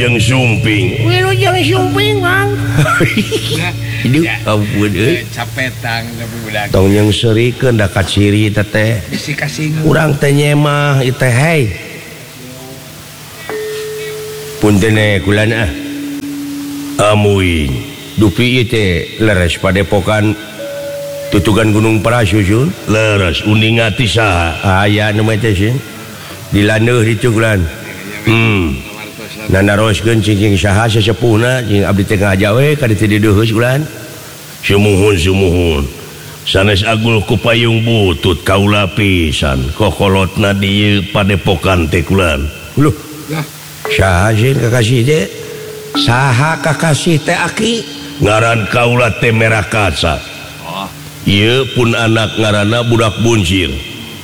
Wilujeng Sumping Bang. Hidup ampun capetang tapi budak tong yang serikeun da ka ciri teh bisi kasing urang teh nyemah ieu teh hei punten kulana amuy dupi ieu teh leres padepokan tutugan Gunung Parasusun leres uning ati saha aya nu mah teh sieun dilandeuh ditu kulan nanaroskeun cing saha sesepuhna cing abdi teh ngajawe ka ditu dideus kulan sumuhun sanes agul ku payung butut kaula pisan kokolotna di padepokan teh kulan lho saha sih kakasih teh saha kakasih teh aki ngaran kaula teh Merah Kaca ieu pun anak ngaranna budak buncir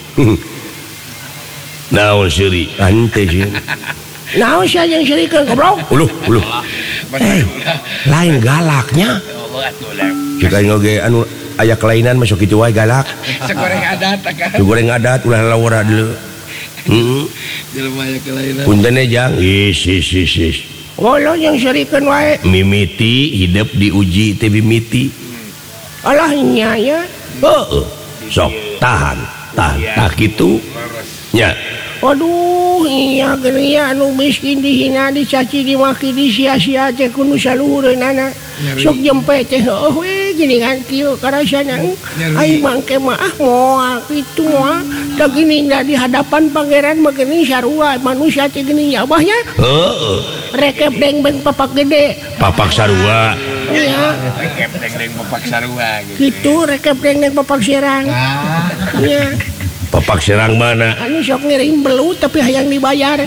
naon seuri ante sih Naon sia yang serikeun goblok? Uluh. Lain galaknya. Jika ngoge anu aya kelainan masuk kitu wae galak. Segoreng adat kan. Segoreng adat ulah lawara deuleu. Jelema aya kelainan. Punten jang. Is. Golo yang serikeun wae. Mimiti hidup diuji teh mimiti. Alah nya ya. Heeh. Sok tahan. Tah kitu. Nya. Aduh, iya geria anu miskin dihina dicaci dimaki disia-sia teh ku nu saluhureunana. Sok jempe teh heuh we geuningan kieu karasana. Ai mangke mah moal kitu moal. Da geuning di hadapan pangeran mah geuning sarua manusia teh geuning abahnya. Heeh. Rekep deng-deng papak gede. Papak sarua. Iya. Rekep deng-deng papak sarua gitu. Kitu rekep deng-deng papak serang. Iya. Papak serang mana? Anu sok ngirim belut tapi hayang dibayar.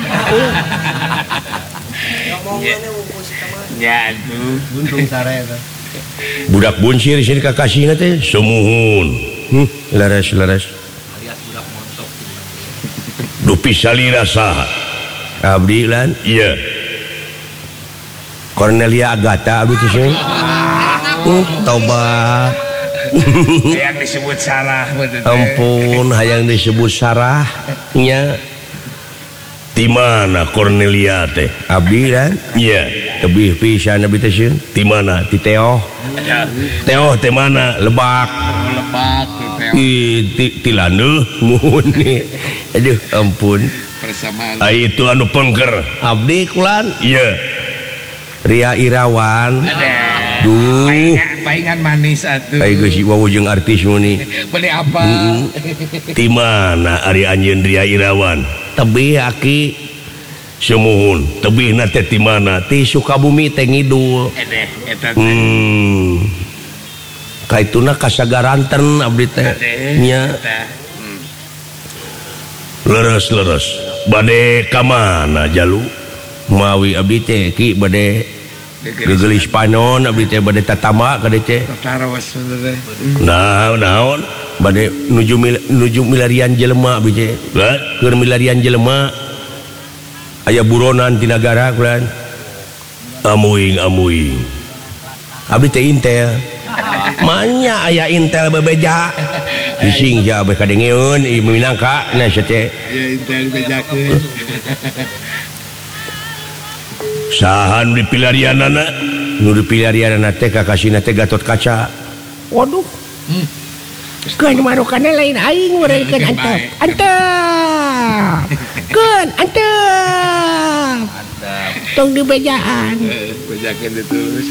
Ya tuh untung sare eta. Budak buncir sini kakasihna teh sumuhun. Laras. Alias budak montok. Dupi salira saha? Abdi lan? Iya. Cornelia Agatha abdi teh sieun. Tobat. Yang disebut salah betul. Ampun hayang disebut sarah nya di mana Cornelia teh abdi kan iya tebih pisan abdi teh sieun di mana di Teo teh mana Lebak ti Landeuh mun aduh ampun persamaan itu anu pengker abdi kulan iya Ria Irawan duh paingan manis atuh ai geus wawujeng artis muni beli apa di mana ari anjeun Ria Irawan tebih aki sumuhun tebihna teh di mana ti Sukabumi teh ngidul eta kaituna kasagaranten abdi teh nya leres bade ka mana jalu mawi abdi teh ki bade gegelis panon abdi teh bade tatama ka dieu teh tarawas bener. Naon bade nuju milarian jelema abdi teh keur milarian jelema aya buronan ti nagara kulan amuing abdi teh intel manya aya intel bebeja bising ja abdi kadengeun minangka na sia teh Ya intel bejakeun sahan di pilarianana nu di pilarianana teh kakasihna teh Gatot Kaca. Waduh. Keun marukana lain aing urangkeun antep. Keun antep. Tong di bejaan. bejakeun ditulis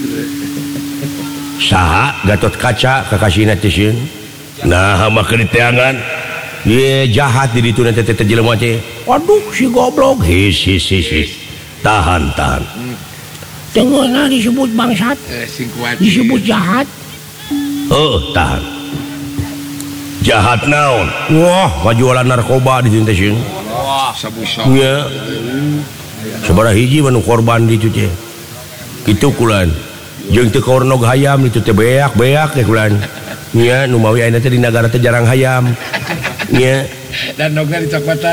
Saha Gatot Kaca kakasihna teh sieun. Nah makeun diteangan. Ye jahat di ditu teh jelema teh. Waduh si goblok. His. Tahan. Tengahna disebut bangsat, disebut jahat. Tahan. Jahat naon? Wah, ngajualan narkoba di teh sieun. wah sabu-sabu Nya. Sabaraha hiji manu korban di ditu teh. Kitu kulan. Jeung teu kaornog hayam ditu teh beak teh kulan. Nya nu mawi ayeuna teh di nagara teh jarang hayam. Nya. dan nogna dicokotan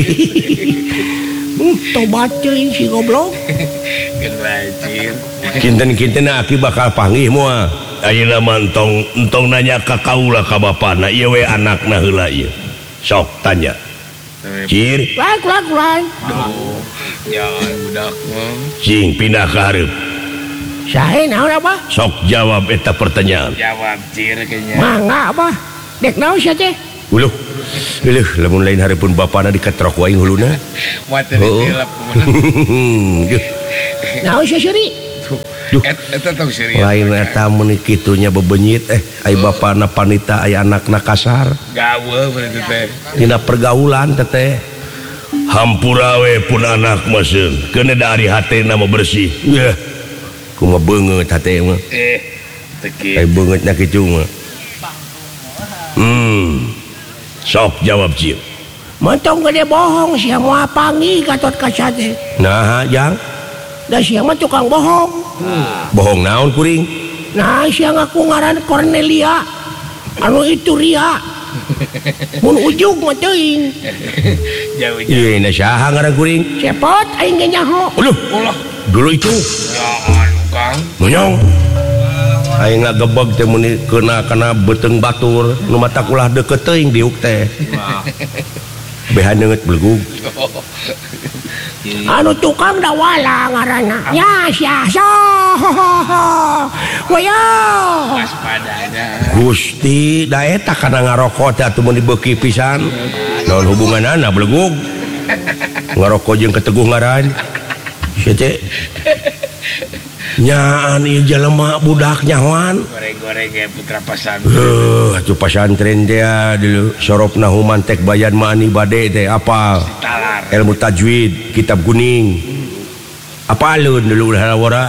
Tobat teuing si goblok. Gerajir. Kinten-kinten aki bakal panggih moal. Ayeuna mantong entong nanya ka kaula ka bapana ieu we anakna heula ieu. Sok tanya. Cir Kulan. Jangan budak mah. cing pindah ke hareup Sae naon apa? sok jawab eta pertanyaan Jawab Cir kayaknya. Mangga apa? Dek naon sia teh? uluh lamun lain hareupeun bapana diketrok wae huluna Mata ditilap. Naon sia seri? Eta tong serius. lain eta mun kitunya bebenyit ai bapana panita ai anakna kasar Gawe berarti teh. tina pergaulan teteh hampura we pun anak maseun keuna dari hatena mah bersih ya kumaha beungeut hate mah Teki. ai beungeutna kitu mah sok jawab Cil Mantong gede bohong sia moal panggih Gatot Kaca teh. nah jang Da sia mah tukang bohong. bohong naon kuring Nah sia ngaku ngaran Cornelia. Anu itu Ria. Mun ujug mah teuing. Jauh-jauh. ieu na saha ngaran kuring Cepot aing ge nyaho. uluh Ulah. dulu itu Jangan Kang. monyong aing ngagebeg teh mun kana beuteung batur nu mata ulah deukeut teuing diuk teh behan neungeut belegug Anu tukang da wala ngaranna. Ya sia so. Waya. Waspadanya. Gusti da eta kana ngarokok teh atuh mun dibeuki pisan naon hubunganana belegug ngarokok jeung keteguh ngaran sia teh nyaan ieu jelema budak nyahoan Goreng-goreng ya putra pasan. atuh pasantren teh dulu soropna humantek bayan mani bade teh apa Talar. ilmu tajwid kitab kuning apa alun dulu ulah wara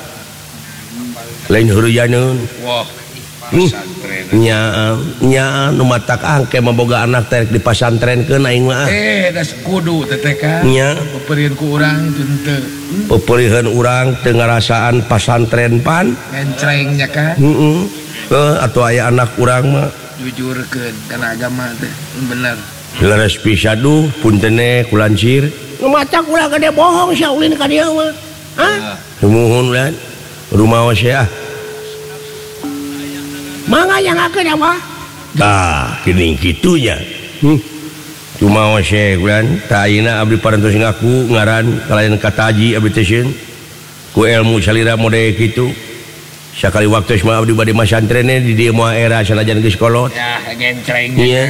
lain heureuyeuneun Wah. Pasantren. nya nu matak angke memboga anak teh di pasantrenkeun aing mah Das kudu teteh Kang. nya Peperieun ku urang itu teu. peperiheun urang teu ngarasaan pasantren pan Ngencrengnya Kang. atuh aya anak urang mah Jujurkeun kana agama teh. Bener. leres pisaduh puntene kulancir Nu matak ulah gede bohong sia ulin ka dieu mah. Hah? Nuhun lan rumah saya Mangga yang akeun apa? tah geuning kitunya cuma saya kulan tah ayeuna abdi parantos ngaku ngaran kalayan kataji abdi teh sieun ku ilmu salira mode kitu sakali waktu mah abdi bade masantrenna di dieu mah era sanajan geus kolot Ya, ngencrengnya. iya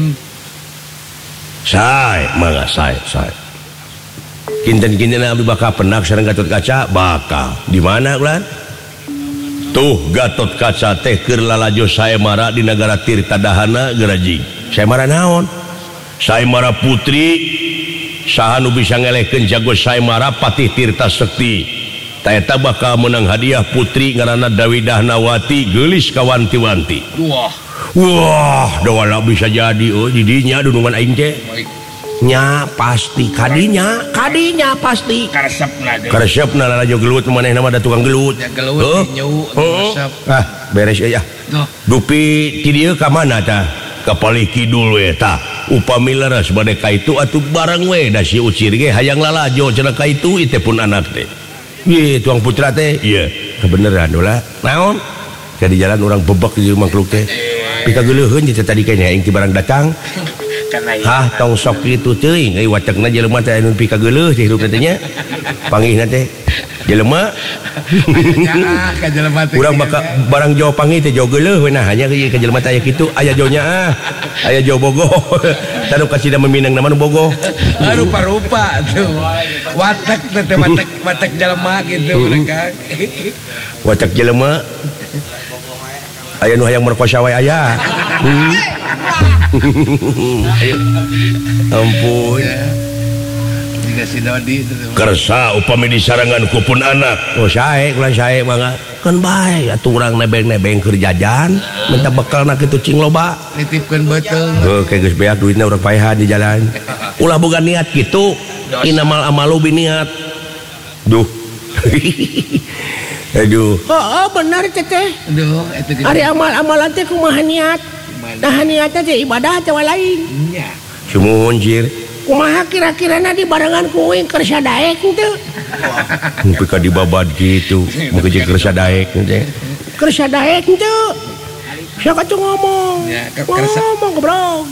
sae mangga sae kinten-kinten abdi bakal penak sareng Gatot Kaca bakal di mana kulan tuh Gatot Kaca teh keur lalajo saemara di negara Tirtadahana geraji saemara naon saemara putri saha nu bisa ngelehkeun jago saemara Patih Tirta Sekti ta eta bakal menang hadiah putri ngaranna Dawi Dahnawati geulis kawanti-wanti wah dawala bisa jadi di dinya dunungan aing teh Baik. nya pasti kadinya pasti karesepna lalajo gelut manehna mah da tukang gelut Ya gelut nyu resep. beres ya Tuh. dupi ti dieu ka mana tah ka Palih Kidul we tah upami leres bade ka itu atuh bareng we da si ucir ge hayang lalajo cenah ka itu teh pun anak teh ieu tuang putra teh ieu kebeneran ulah naon ka di jalan urang bebek di mangkluk teh pikageuleuheun teh tadi kayaknya aing ti barang datang hah tong sok kitu teuing ai watekna jelema teh anu pikageuleuh teh hirup teh nya panggihna teh jelema Ya, ka jelema teh. urang bakal barang jauh panggih teh jauh geuleuh we nah hanya ka jelema teh aya kitu aya jauhnya aya jauh bogoh tanu kasida meminang nama nu bogoh Rupa-rupa tuh. Watek teh watek jelema gitu mereka. watek jelema aya nu hayang merkosa wae aya ampun Jika si Dodi itu. kersa upami disarangan ku pun anak oh sae kulan sae mangga kan bae atuh urang nebeng-nebeng keur jajan minta bekalna kitu cing loba Nitipkeun beuteung. kayak geus beak duitna urang paehan di jalan ulah boga niat kitu inamal amalu biniat duh aduh Oh benar teteh. Aduh, itu gede. Ari amal-amalan teh kumaha niat? Nah niatnya teh ibadah teh lain. Ya. sumuhun jir Kumaha kira-kirana di barengan kuing keur sadaek teu? mungkin ka dibabad gitu mungkin jeung keur sadaek teh Keur sadaek teu? siapa tuh ngomong Ya, ngomong goblok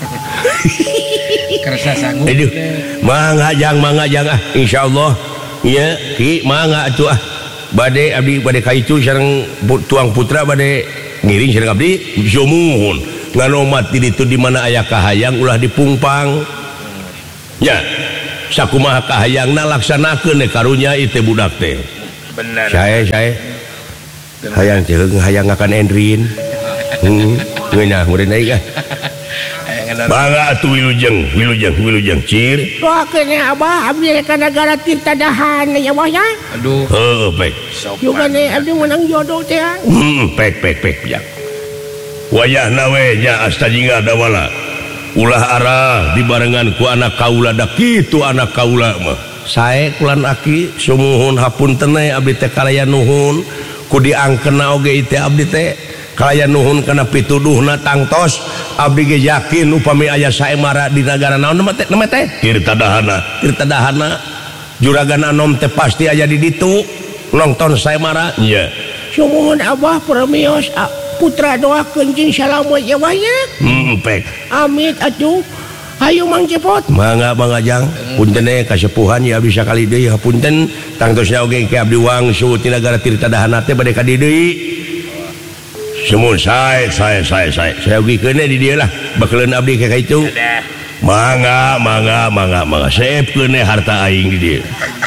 kerasa sanggup. Aduh, mangga jang insyaallah ya ki mangga atuh bade abdi bade kaitu sareng tuang putra bade ngiring sareng abdi jomuhun nganomat di ditu di mana aya kahayang ulah dipungpang nya sakumaha kahayangna laksanakeun karunya ieu teh budak teh Benar. saya hayang teh hayang akan endrin ngeunah murid naik bangga atuh wilujeng cir doakeun ya abah abdi ka negara Tirta Dahana ya abah ya Aduh. heuh pek juga nih abdi menang jodoh teh pek ya wayahna we nya asta jingga dawala ulah arah dibarengan ku anak kaula da kitu anak kaula mah sae kulan aki sumuhun hapunten abdi teh kalaya nuhun ku diangkeuna oge teh abdi teh kalaya nuhun kana pituduhna tangtos abdi ge yakin upami aya saemara di nagara naon nama teh Tirta Dahana juragan anom teh pasti aya di ditu nonton saemara nya sumuhun abah permios putra doakeun jeung salamet ya abah ya pek amit atuh hayu Mang Cepot mangga jang punten kasepuhan ya bisa kali deui hapunten tangtosna oge ke abdi wangsu ti nagara Tirta Dahana teh bade ka dieu deui semun saya ugikeun di dieu lah bakaleun abdi ka kitu mangga saepkeun harta aing di dieu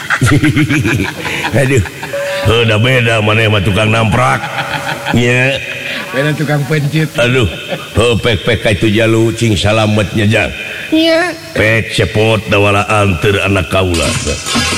aduh udah beda maneh mah tukang namprak nya Beda tukang pencit. aduh pek ka itu jalu cing salametnya jang iya pek cepot dawala anteur anak kaula